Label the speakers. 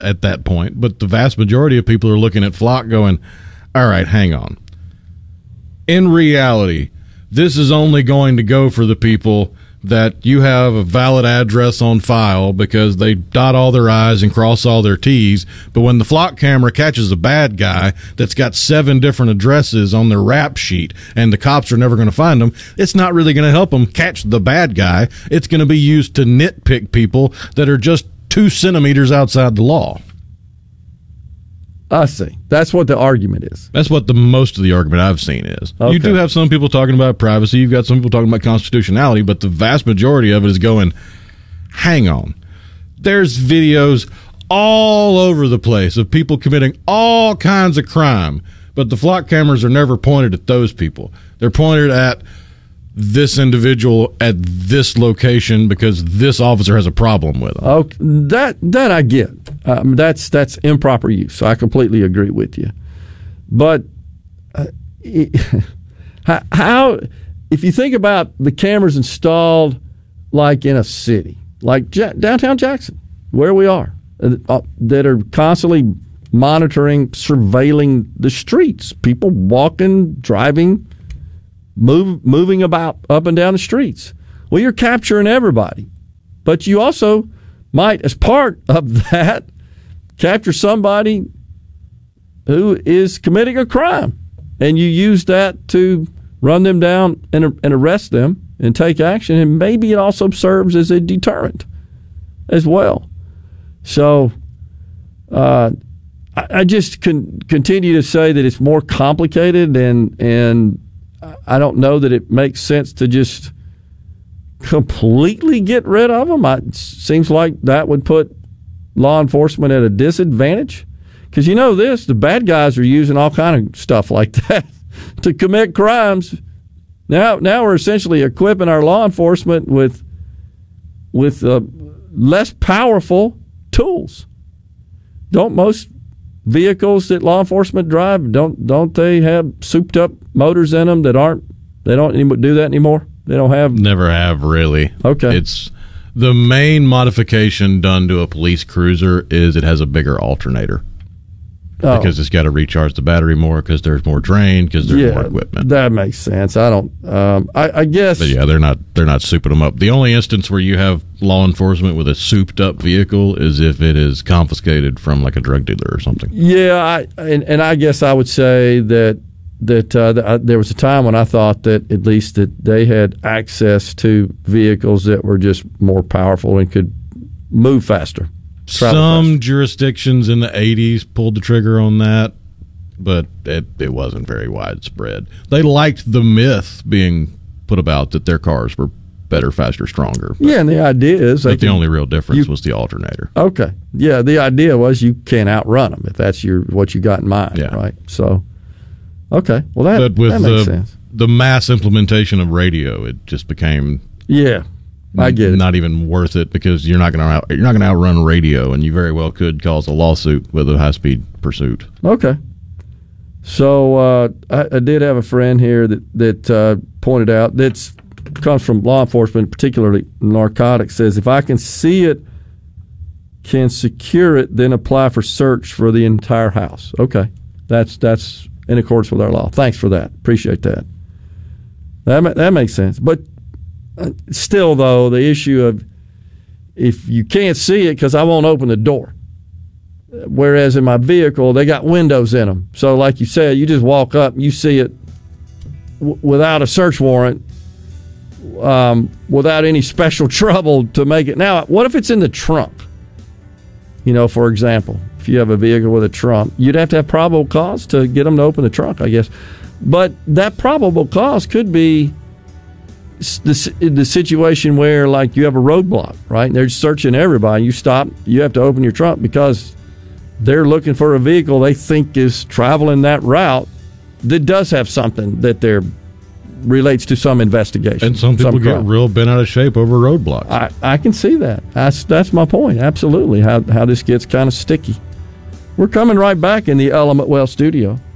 Speaker 1: at that point, but the vast majority of people are looking at Flock going, all right, hang on. In reality, this is only going to go for the people that you have a valid address on file because they dot all their I's and cross all their T's. But when the Flock camera catches a bad guy that's got 7 different addresses on their rap sheet and the cops are never going to find them, it's not really going to help them catch the bad guy. It's going to be used to nitpick people that are just 2 centimeters outside the law.
Speaker 2: I see. That's what the argument is.
Speaker 1: That's what the most of the argument I've seen is. Okay. You do have some people talking about privacy. You've got some people talking about constitutionality, but the vast majority of it is going, hang on. There's videos all over the place of people committing all kinds of crime, but the Flock cameras are never pointed at those people. They're pointed at this individual at this location because this officer has a problem with them.
Speaker 2: Okay, that I get. That's improper use. So I completely agree with you. But how, if you think about the cameras installed like in a city, like downtown Jackson, where we are, that are constantly monitoring, surveilling the streets, people walking, driving, moving about up and down the streets. Well, you're capturing everybody. But you also might, as part of that, capture somebody who is committing a crime. And you use that to run them down and arrest them and take action. And maybe it also serves as a deterrent as well. So I just continue to say that it's more complicated, and I don't know that it makes sense to just completely get rid of them. It seems like that would put law enforcement at a disadvantage. Because you know this, the bad guys are using all kind of stuff like that to commit crimes. Now we're essentially equipping our law enforcement with less powerful tools. Don't most vehicles that law enforcement drive, don't they have souped up motors in them they don't do that anymore? They don't have?
Speaker 1: Never have, really.
Speaker 2: Okay.
Speaker 1: It's the main modification done to a police cruiser is it has a bigger alternator. Oh. Because it's got to recharge the battery more because there's more drain because there's more equipment.
Speaker 2: That makes sense. I don't. I guess.
Speaker 1: But yeah, they're not souping them up. The only instance where you have law enforcement with a souped up vehicle is if it is confiscated from like a drug dealer or something.
Speaker 2: Yeah, and I guess I would say that there was a time when I thought that at least that they had access to vehicles that were just more powerful and could move faster.
Speaker 1: Some jurisdictions in the 80s pulled the trigger on that, but it wasn't very widespread. They liked the myth being put about that their cars were better, faster, stronger.
Speaker 2: Yeah, and the idea is...
Speaker 1: But the only real difference was the alternator.
Speaker 2: Okay. Yeah, the idea was you can't outrun them if that's what you got in mind, right? So, okay. Well, that makes sense.
Speaker 1: The mass implementation of radio, it just became...
Speaker 2: Yeah. I get it.
Speaker 1: Not even worth it because you're not going to outrun radio, and you very well could cause a lawsuit with a high-speed pursuit.
Speaker 2: Okay. So I did have a friend here that pointed out that comes from law enforcement, particularly narcotics. Says if I can see it, can secure it, then apply for search for the entire house. Okay, that's in accordance with our law. Thanks for that. Appreciate that. That makes sense, but. Still, though, the issue of if you can't see it because I won't open the door. Whereas in my vehicle, they got windows in them. So like you said, you just walk up, you see it without a search warrant, without any special trouble to make it. Now, what if it's in the trunk? You know, for example, if you have a vehicle with a trunk, you'd have to have probable cause to get them to open the trunk, I guess. But that probable cause could be the situation where, like, you have a roadblock, right? And they're searching everybody. You stop, you have to open your trunk because they're looking for a vehicle they think is traveling that route that does have something that relates to some investigation.
Speaker 1: And some people get real bent out of shape over roadblocks.
Speaker 2: I can see that. That's my point. Absolutely. How this gets kind of sticky. We're coming right back in the Element Well studio.